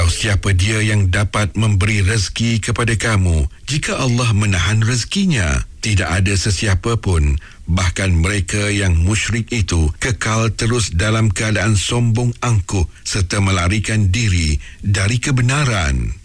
Tahu siapa dia yang dapat memberi rezeki kepada kamu jika Allah menahan rezekinya? Tidak ada sesiapa pun, bahkan mereka yang musyrik itu kekal terus dalam keadaan sombong angkuh serta melarikan diri dari kebenaran.